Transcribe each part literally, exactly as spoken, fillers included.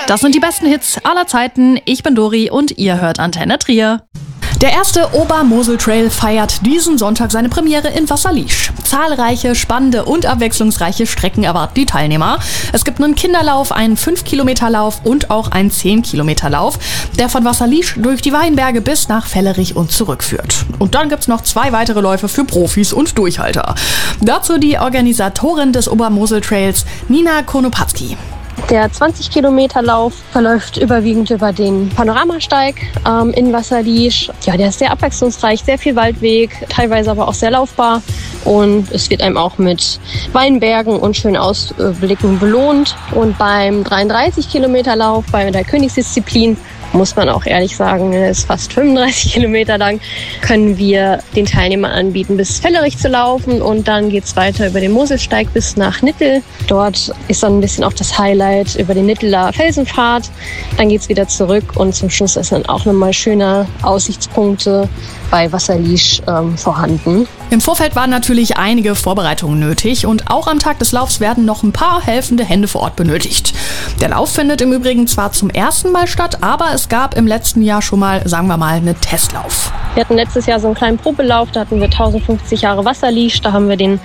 Das sind die besten Hits aller Zeiten. Ich bin Dori und ihr hört Antenne Trier. Der erste Obermosel-Trail feiert diesen Sonntag seine Premiere in Wasserliesch. Zahlreiche, spannende und abwechslungsreiche Strecken erwarten die Teilnehmer. Es gibt einen Kinderlauf, einen fünf Kilometer Lauf und auch einen zehn Kilometer Lauf, der von Wasserliesch durch die Weinberge bis nach Vellerich und zurückführt. Und dann gibt's noch zwei weitere Läufe für Profis und Durchhalter. Dazu die Organisatorin des Obermosel-Trails, Nina Konopatzki. Der zwanzig Kilometer Lauf verläuft überwiegend über den Panoramasteig ähm, in Wasserliesch. Ja, der ist sehr abwechslungsreich, sehr viel Waldweg, teilweise aber auch sehr laufbar. Und es wird einem auch mit Weinbergen und schönen Ausblicken belohnt. Und beim dreiunddreißig Kilometer Lauf, bei der Königsdisziplin, muss man auch ehrlich sagen, er ist fast fünfunddreißig Kilometer lang, können wir den Teilnehmern anbieten, bis Vellerich zu laufen, und dann geht es weiter über den Moselsteig bis nach Nittel. Dort ist dann ein bisschen auch das Highlight über den Nitteler Felsenpfad. Dann geht es wieder zurück und zum Schluss ist dann auch nochmal schöne Aussichtspunkte bei Wasserliesch ähm, vorhanden. Im Vorfeld waren natürlich einige Vorbereitungen nötig und auch am Tag des Laufs werden noch ein paar helfende Hände vor Ort benötigt. Der Lauf findet im Übrigen zwar zum ersten Mal statt, aber es gab im letzten Jahr schon mal, sagen wir mal, einen Testlauf. Wir hatten letztes Jahr so einen kleinen Probelauf, da hatten wir tausendfünfzig Jahre Wasserliesch, da haben wir den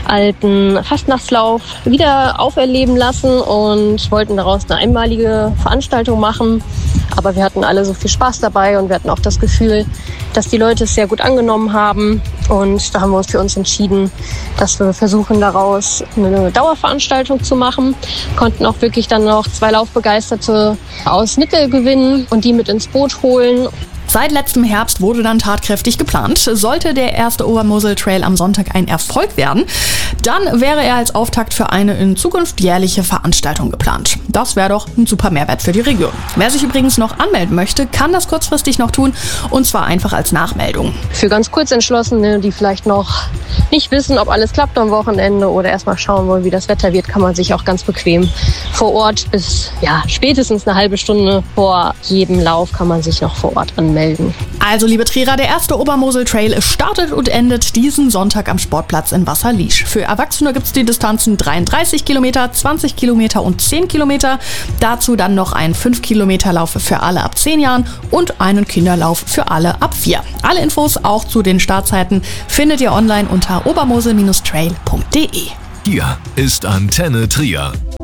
alten Fastnachtslauf wieder auferleben lassen und wollten daraus eine einmalige Veranstaltung machen. Aber wir hatten alle so viel Spaß dabei und wir hatten auch das Gefühl, dass die Leute es sehr gut angenommen haben. Und da haben wir uns für uns entschieden, dass wir versuchen, daraus eine Dauerveranstaltung zu machen. Konnten auch wirklich dann noch zwei Laufbegeisterte aus Nittel gewinnen und die mit ins Boot holen. Seit letztem Herbst wurde dann tatkräftig geplant. Sollte der erste Obermosel-Trail am Sonntag ein Erfolg werden, dann wäre er als Auftakt für eine in Zukunft jährliche Veranstaltung geplant. Das wäre doch ein super Mehrwert für die Region. Wer sich übrigens noch anmelden möchte, kann das kurzfristig noch tun, und zwar einfach als Nachmeldung. Für ganz Kurzentschlossene, die vielleicht noch nicht wissen, ob alles klappt am Wochenende oder erstmal schauen wollen, wie das Wetter wird, kann man sich auch ganz bequem vor Ort bis ja, spätestens eine halbe Stunde vor jedem Lauf kann man sich noch vor Ort anmelden. Also, liebe Trierer, der erste Obermosel-Trail startet und endet diesen Sonntag am Sportplatz in Wasserliesch. Für Erwachsene gibt es die Distanzen dreiunddreißig Kilometer, zwanzig Kilometer und zehn Kilometer. Dazu dann noch ein fünf Kilometer Lauf für alle ab zehn Jahren und einen Kinderlauf für alle ab vier. Alle Infos auch zu den Startzeiten findet ihr online unter obermosel Bindestrich trail punkt de. Hier ist Antenne Trier.